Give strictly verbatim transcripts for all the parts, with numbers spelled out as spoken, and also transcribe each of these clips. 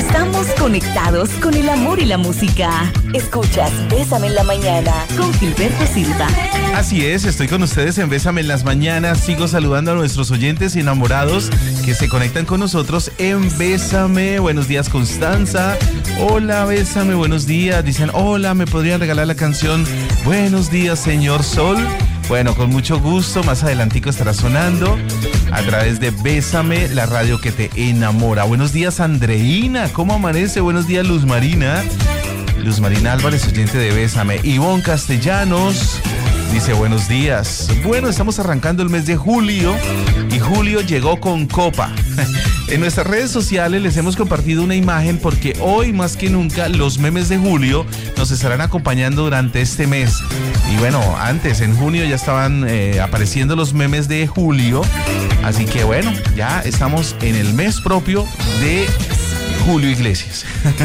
Estamos conectados con el amor y la música. Escuchas Bésame en la Mañana con Gilberto Silva. Así es, estoy con ustedes en Bésame en las Mañanas. Sigo saludando a nuestros oyentes y enamorados que se conectan con nosotros en Bésame. Buenos días, Constanza. Hola, Bésame, buenos días. Dicen, hola, ¿me podrían regalar la canción Buenos días, señor Sol? Bueno, con mucho gusto, más adelantico estará sonando a través de Bésame, la radio que te enamora. Buenos días, Andreina, ¿cómo amanece? Buenos días, Luz Marina. Luz Marina Álvarez, oyente de Bésame. Ivonne Castellanos dice buenos días. Bueno, estamos arrancando el mes de julio y julio llegó con copa. En nuestras redes sociales les hemos compartido una imagen porque hoy más que nunca los memes de julio nos estarán acompañando durante este mes. Y bueno, antes en junio ya estaban eh, apareciendo los memes de julio. Así que bueno, ya estamos en el mes propio de Julio Iglesias.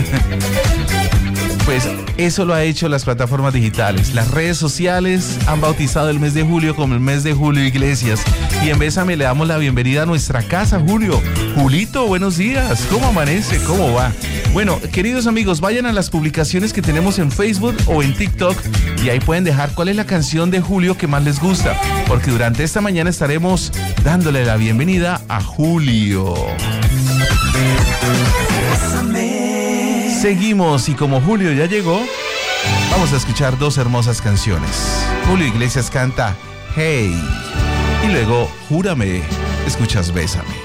Pues eso lo ha hecho las plataformas digitales. Las redes sociales han bautizado el mes de julio como el mes de Julio Iglesias. Y en Bésame le damos la bienvenida a nuestra casa, Julio. Julito, buenos días. ¿Cómo amanece? ¿Cómo va? Bueno, queridos amigos, vayan a las publicaciones que tenemos en Facebook o en TikTok y ahí pueden dejar cuál es la canción de Julio que más les gusta. Porque durante esta mañana estaremos dándole la bienvenida a Julio. Seguimos y como Julio ya llegó, vamos a escuchar dos hermosas canciones. Julio Iglesias canta Hey y luego Júrame. Escuchas Bésame.